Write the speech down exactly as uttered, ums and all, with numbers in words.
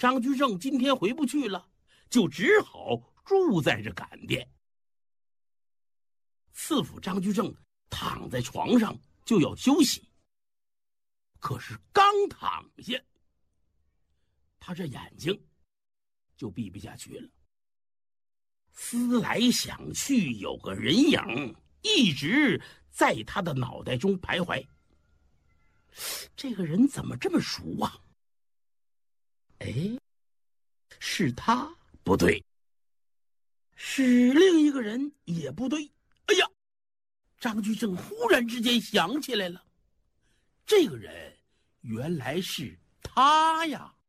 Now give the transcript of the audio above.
张居正今天回不去了，就只好住在这感殿。次府张居正躺在床上就要休息，可是刚躺下，他这眼睛就闭不下去了。思来想去，有个人影一直在他的脑袋中徘徊。这个人怎么这么熟啊？哎，是他不对，是另一个人也不对。哎呀，张居正忽然之间想起来了，这个人原来是他呀。